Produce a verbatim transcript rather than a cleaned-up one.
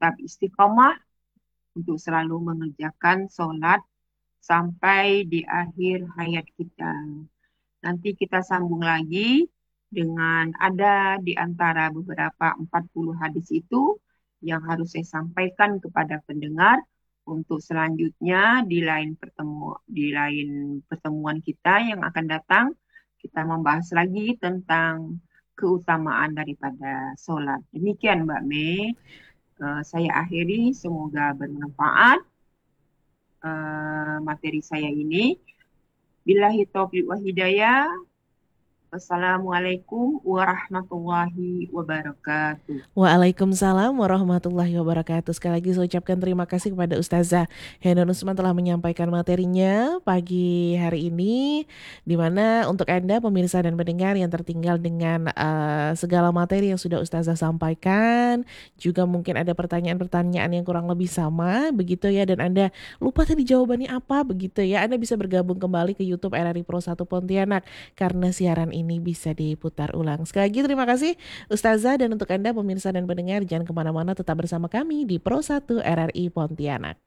tetap istiqomah untuk selalu mengerjakan solat sampai di akhir hayat kita. Nanti kita sambung lagi dengan ada di antara beberapa empat puluh hadis itu yang harus saya sampaikan kepada pendengar untuk selanjutnya di lain pertemu di lain pertemuan kita yang akan datang kita membahas lagi tentang keutamaan daripada solat. Demikian Mbak Mei. Eh, saya akhiri, semoga bermanfaat eh, materi saya ini. Billahi taufiq wa hidayah. Wassalamualaikum warahmatullahi wabarakatuh. Waalaikumsalam warahmatullahi wabarakatuh. Sekali lagi saya ucapkan terima kasih kepada Ustazah Henun Usman telah menyampaikan materinya pagi hari ini, di mana untuk Anda pemirsa dan pendengar yang tertinggal dengan uh, segala materi yang sudah Ustazah sampaikan, juga mungkin ada pertanyaan-pertanyaan yang kurang lebih sama begitu ya, dan Anda lupa tadi jawabannya apa begitu ya, Anda bisa bergabung kembali ke YouTube R R I Pro satu Pontianak karena siaran ini bisa diputar ulang. Sekali lagi terima kasih Ustazah, dan untuk Anda pemirsa dan pendengar jangan kemana-mana, tetap bersama kami di Pro satu R R I Pontianak.